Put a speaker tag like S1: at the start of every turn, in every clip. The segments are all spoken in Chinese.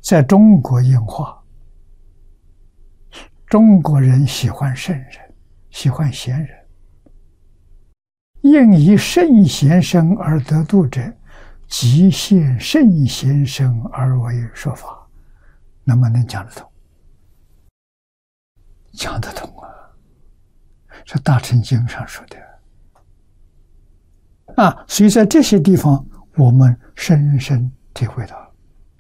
S1: 在中国演化，中国人喜欢圣人，喜欢贤人。应以圣贤身而得度者，即现圣贤身而为说法。能不能讲得通？讲得通啊！是大乘经上说的啊，所以在这些地方，我们深深体会到，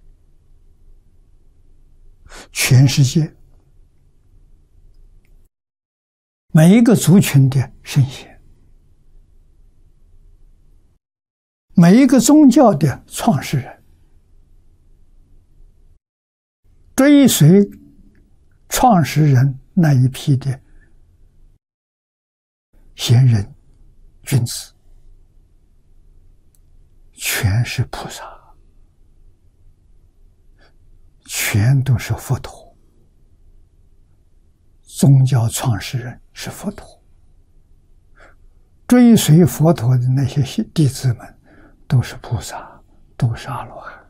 S1: 全世界每一个族群的圣贤，每一个宗教的创始人，追随创始人那一批的贤人君子，全是菩萨，全都是佛陀。宗教创始人是佛陀，追随佛陀的那些弟子们都是菩萨，都是阿罗汉，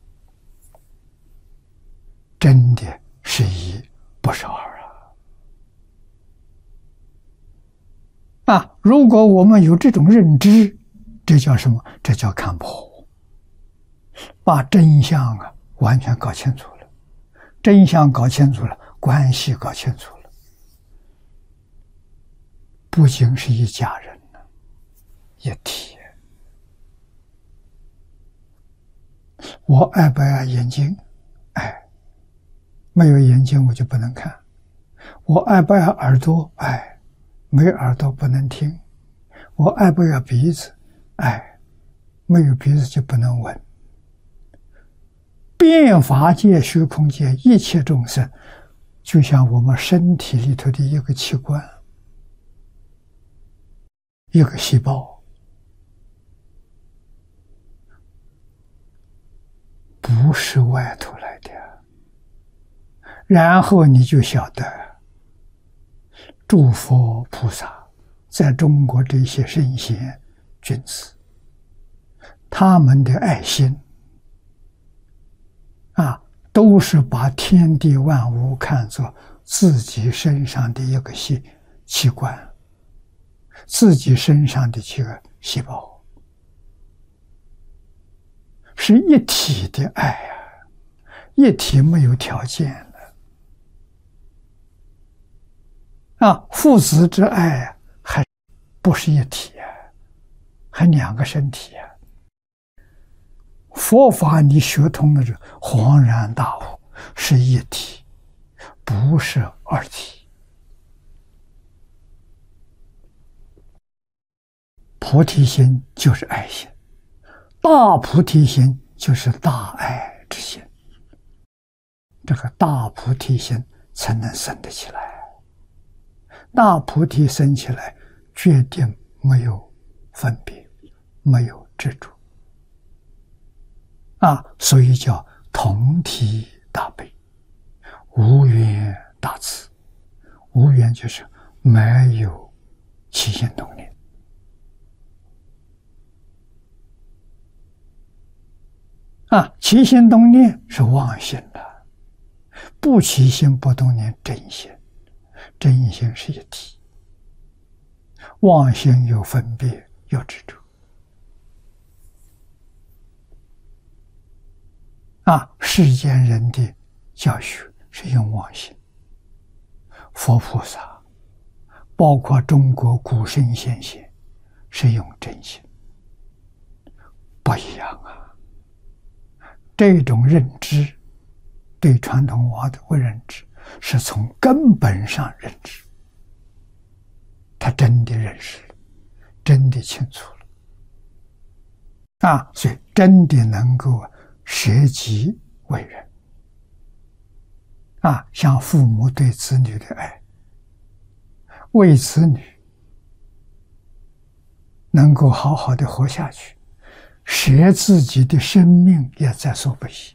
S1: 真的是一不是二啊！如果我们有这种认知，这叫什么？这叫看破，把真相完全搞清楚了，真相搞清楚了，关系搞清楚了，不仅是一家人了，一体。我爱不爱眼睛？爱。没有眼睛我就不能看。我爱不爱耳朵？爱。没耳朵不能听。我爱不爱鼻子？爱。没有鼻子就不能闻。遍法界、虚空界一切众生，就像我们身体里头的一个器官，一个细胞，不是外头来的。然后你就晓得，诸佛菩萨在中国这些圣贤君子，他们的爱心都是把天地万物看作自己身上的一个器官，自己身上的这个细胞，是一体的爱啊，一体没有条件的父子之爱还不是一体啊，还两个身体啊。佛法你学通了，恍然大悟，是一体，不是二体。菩提心就是爱心，大菩提心就是大爱之心，这个大菩提心才能生得起来。大菩提生起来，决定没有分别，没有执着所以叫同体大悲，无缘大慈。无缘就是没有起心动念起心动念是妄心的，不起心不动念真心，真心是一体，妄心有分别，有执着世间人的教学是用妄心，佛菩萨包括中国古圣先贤是用真心，不一样这种认知对传统文化的认知是从根本上认知，他真的认识了，真的清楚了所以真的能够舍己为人像父母对子女的爱，为子女能够好好的活下去，舍自己的生命也在所不惜，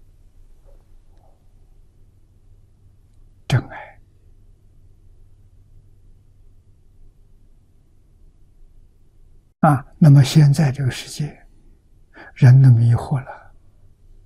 S1: 真爱那么现在这个世界人都迷惑了，